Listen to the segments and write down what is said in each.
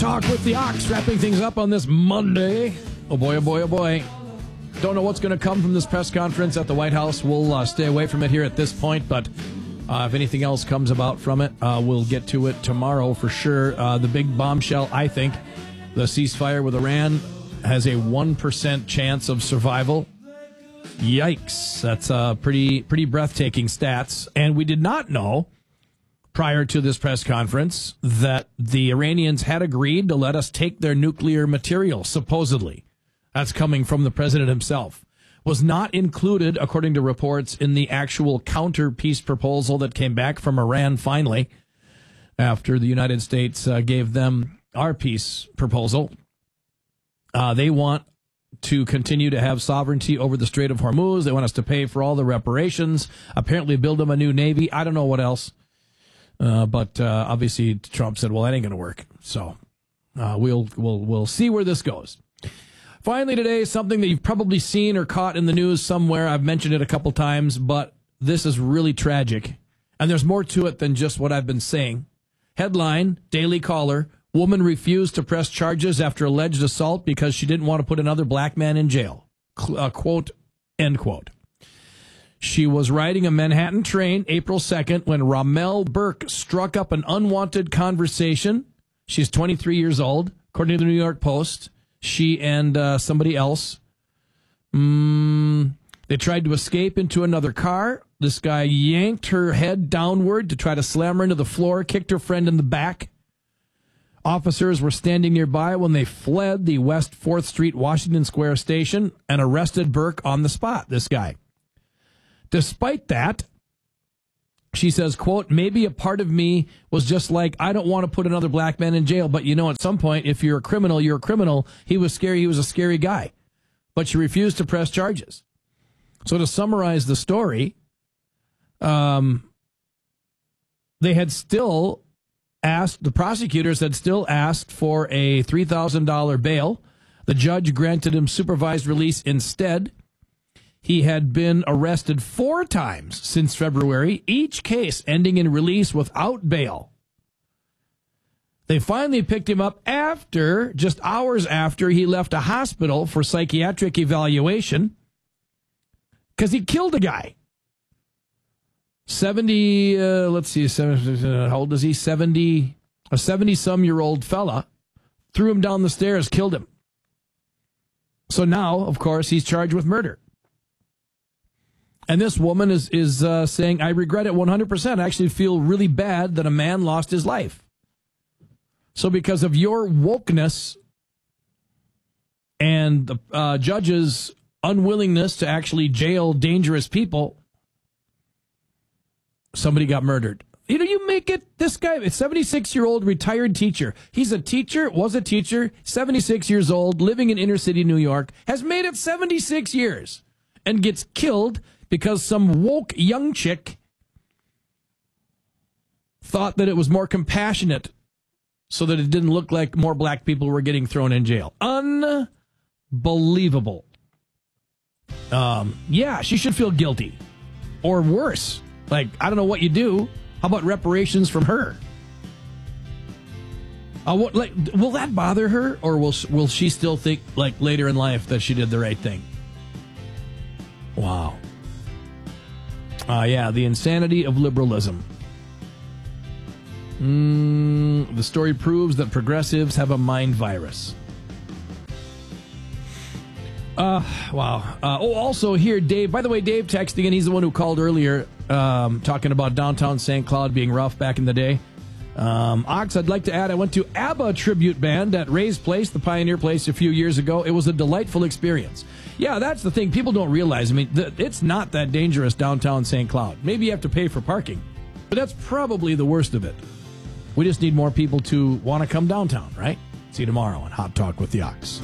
Talk with the Ox, wrapping things up on this Monday. Oh boy, oh boy, oh boy. Don't know what's going to come from this press conference at the White House. We'll stay away from it here at this point, but if anything else comes about from it, we'll get to it tomorrow for sure. The big bombshell, I think, the ceasefire with Iran has a 1% chance of survival. Yikes. That's pretty breathtaking stats. And we did not know prior to this press conference that the Iranians had agreed to let us take their nuclear material, supposedly. That's coming from the president himself. Was not included, according to reports, in the actual counter peace proposal that came back from Iran finally, after the United States gave them our peace proposal. They want to continue to have sovereignty over the Strait of Hormuz. They want us to pay for all the reparations, apparently build them a new navy. I don't know what else. But obviously Trump said, well, that ain't going to work. So we'll see where this goes. Finally today, something that you've probably seen or caught in the news somewhere. I've mentioned it a couple times, but this is really tragic. And there's more to it than just what I've been saying. Headline, Daily Caller, woman refused to press charges after alleged assault because she didn't want to put another black man in jail. Quote, end quote. She was riding a Manhattan train April 2nd when Ramel Burke struck up an unwanted conversation. She's 23 years old, according to the New York Post. She and somebody else. They tried to escape into another car. This guy yanked her head downward to try to slam her into the floor, kicked her friend in the back. Officers were standing nearby when they fled the West 4th Street Washington Square station and arrested Burke on the spot, this guy. Despite that, she says, quote, maybe a part of me was just like, I don't want to put another black man in jail. But, at some point, if you're a criminal, you're a criminal. He was scary. He was a scary guy. But she refused to press charges. So to summarize the story, the prosecutors had still asked for a $3,000 bail. The judge granted him supervised release instead. He had been arrested 4 times since February, each case ending in release without bail. They finally picked him up just hours after he left a hospital for psychiatric evaluation because he killed a guy. 70, how old is he? 70, a 70-some-year-old fella threw him down the stairs, killed him. So now, of course, he's charged with murder. And this woman is saying, I regret it 100%. I actually feel really bad that a man lost his life. So because of your wokeness and the judge's unwillingness to actually jail dangerous people, somebody got murdered. You make it, this guy, a 76-year-old retired teacher. He's a teacher, was a teacher, 76 years old, living in inner city New York, has made it 76 years and gets killed because some woke young chick thought that it was more compassionate so that it didn't look like more black people were getting thrown in jail. Unbelievable. Yeah, she should feel guilty. Or worse. I don't know what you do. How about reparations from her? Will that bother her? Or will she still think, later in life, that she did the right thing? Wow. The insanity of liberalism. The story proves that progressives have a mind virus. Wow. Also here, Dave. By the way, Dave texting in. He's the one who called earlier, talking about downtown St. Cloud being rough back in the day. Ox, I'd like to add, I went to ABBA tribute band at Ray's Place, the Pioneer Place, a few years ago. It was a delightful experience. Yeah, that's the thing. People don't realize. It's not that dangerous downtown St. Cloud. Maybe you have to pay for parking, but that's probably the worst of it. We just need more people to want to come downtown, right? See you tomorrow on Hot Talk with the Ox.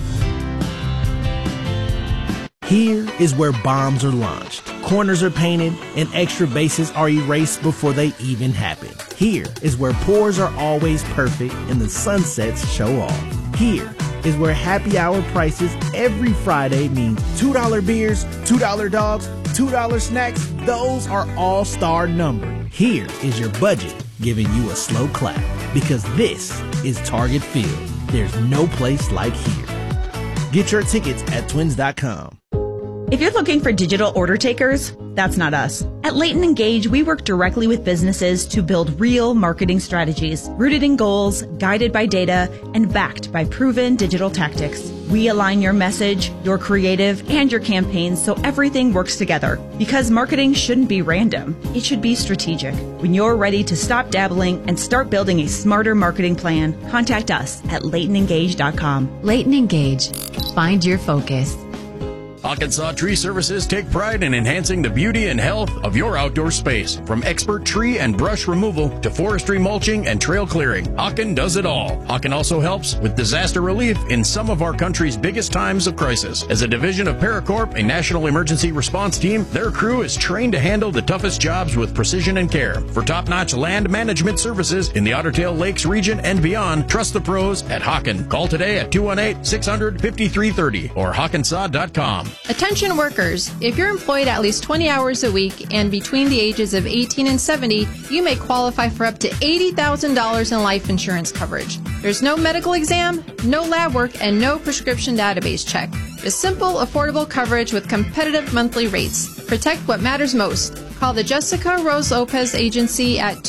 Here is where bombs are launched, corners are painted, and extra bases are erased before they even happen. Here is where pours are always perfect and the sunsets show off. Here is where happy hour prices every Friday means $2 beers, $2 dogs, $2 snacks. Those are all-star numbered. Here is your budget giving you a slow clap because this is Target Field. There's no place like here. Get your tickets at twins.com. If you're looking for digital order takers, that's not us. At Leighton Engage, we work directly with businesses to build real marketing strategies, rooted in goals, guided by data, and backed by proven digital tactics. We align your message, your creative, and your campaigns so everything works together. Because marketing shouldn't be random. It should be strategic. When you're ready to stop dabbling and start building a smarter marketing plan, contact us at LeightonEngage.com. Leighton Engage. Find your focus. Hawkinsaw Tree Services take pride in enhancing the beauty and health of your outdoor space. From expert tree and brush removal to forestry mulching and trail clearing, Hawken does it all. Hawken also helps with disaster relief in some of our country's biggest times of crisis. As a division of Paracorp, a national emergency response team, their crew is trained to handle the toughest jobs with precision and care. For top-notch land management services in the Otter Tail Lakes region and beyond, trust the pros at Hawken. Call today at 218-600-5330 or hawkensaw.com. Attention workers, if you're employed at least 20 hours a week and between the ages of 18 and 70, you may qualify for up to $80,000 in life insurance coverage. There's no medical exam, no lab work, and no prescription database check. Just simple, affordable coverage with competitive monthly rates. Protect what matters most. Call the Jessica Rose Lopez Agency at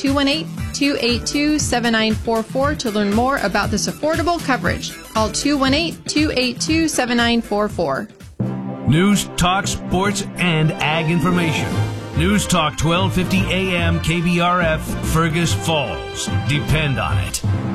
218-282-7944 to learn more about this affordable coverage. Call 218-282-7944. News, talk, sports, and ag information. News Talk 1250 AM KBRF, Fergus Falls. Depend on it.